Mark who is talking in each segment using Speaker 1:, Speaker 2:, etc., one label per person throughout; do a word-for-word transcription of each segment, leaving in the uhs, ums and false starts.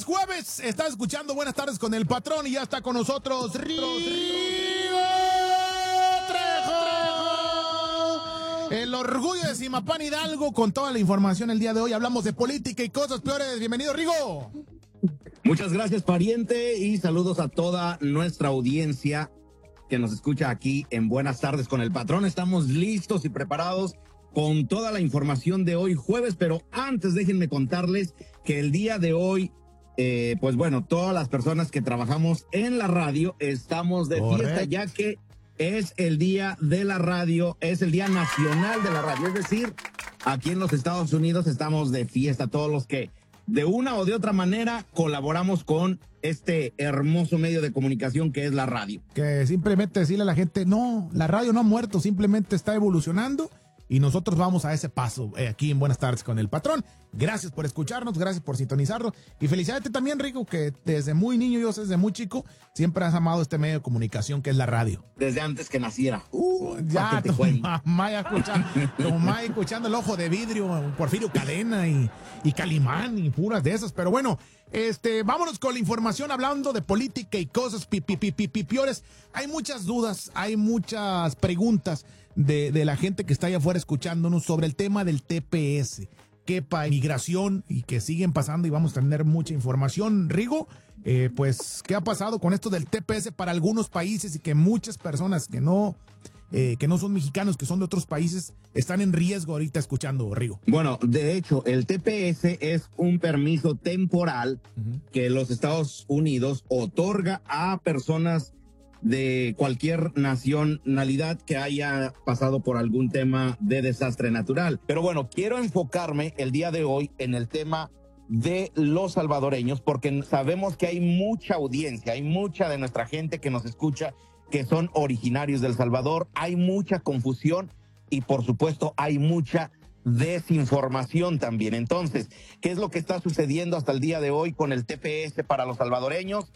Speaker 1: jueves, estás escuchando Buenas Tardes con el Patrón y ya está con nosotros Rigo Trejo, el orgullo de Zimapán Hidalgo, con toda la información el día de hoy. Hablamos de política y cosas peores. Bienvenido, Rigo.
Speaker 2: Muchas gracias, pariente, y saludos a toda nuestra audiencia que nos escucha aquí en Buenas Tardes con el Patrón. Estamos listos y preparados con toda la información de hoy jueves, pero antes déjenme contarles que el día de hoy, eh, pues bueno, todas las personas que trabajamos en la radio estamos de
Speaker 1: Correcto.
Speaker 2: fiesta, ya que es el día de la radio, es el día nacional de la radio, es decir, aquí en los Estados Unidos estamos de fiesta, todos los que de una o de otra manera colaboramos con este hermoso medio de comunicación que es la radio.
Speaker 1: Que simplemente decirle a la gente, no, la radio no ha muerto, simplemente está evolucionando. Y nosotros vamos a ese paso eh, aquí en Buenas Tardes con el Patrón. Gracias por escucharnos, gracias por sintonizarnos. Y felicidades también, Rico, que desde muy niño, yo desde muy chico, siempre has amado este medio de comunicación que es la radio.
Speaker 2: Desde antes que naciera. Uh,
Speaker 1: ya, tu mamá ya escuchando, tu mamá escuchando El Ojo de Vidrio, Porfirio Cadena y, y Calimán y puras de esas. Pero bueno, este, vámonos con la información hablando de política y cosas pi, pi, pi, pi, pi, piores. Hay muchas dudas, hay muchas preguntas de, de la gente que está allá afuera escuchándonos sobre el tema del T P S, quepa, migración, y que siguen pasando y vamos a tener mucha información. Rigo, eh, pues, ¿qué ha pasado con esto del T P S para algunos países y que muchas personas que no, eh, que no son mexicanos, que son de otros países, están en riesgo ahorita escuchando, Rigo?
Speaker 2: Bueno, de hecho, el T P S es un permiso temporal uh-huh. que los Estados Unidos otorga a personas de cualquier nacionalidad que haya pasado por algún tema de desastre natural. Pero bueno, quiero enfocarme el día de hoy en el tema de los salvadoreños, porque sabemos que hay mucha audiencia, hay mucha de nuestra gente que nos escucha que son originarios del Salvador, hay mucha confusión y por supuesto hay mucha desinformación también. Entonces, ¿qué es lo que está sucediendo hasta el día de hoy con el T P S para los salvadoreños?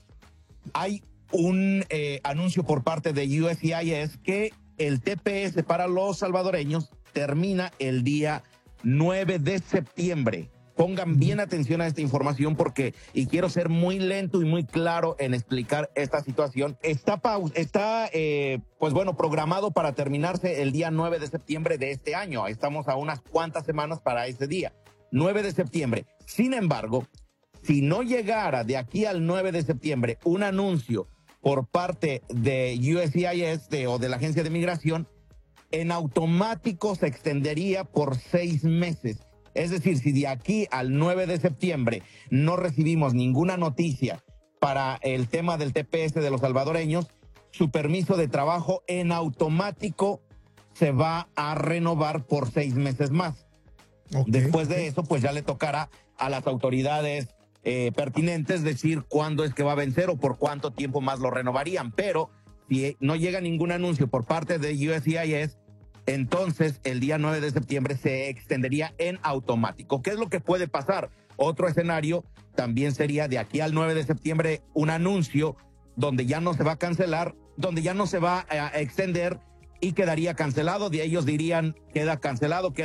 Speaker 2: Hay un eh, anuncio por parte de U S C I S que el T P S para los salvadoreños termina el día nueve de septiembre. Pongan bien atención a esta información porque, y quiero ser muy lento y muy claro en explicar esta situación, está, está eh, pues bueno, programado para terminarse el día nueve de septiembre de este año. Estamos a unas cuantas semanas para ese día, nueve de septiembre. Sin embargo, si no llegara de aquí al nueve de septiembre un anuncio por parte de U S C I S de, o de la Agencia de Migración, en automático se extendería por seis meses. Es decir, si de aquí al nueve de septiembre no recibimos ninguna noticia para el tema del T P S de los salvadoreños, su permiso de trabajo en automático se va a renovar por seis meses más. Okay. Después de eso, pues ya le tocará a las autoridades Eh, pertinentes decir cuándo es que va a vencer o por cuánto tiempo más lo renovarían, pero si no llega ningún anuncio por parte de U S C I S, entonces el día nueve de septiembre se extendería en automático. ¿Qué es lo que puede pasar? Otro escenario también sería de aquí al nueve de septiembre un anuncio donde ya no se va a cancelar, donde ya no se va a extender y quedaría cancelado, de ellos dirían queda cancelado, queda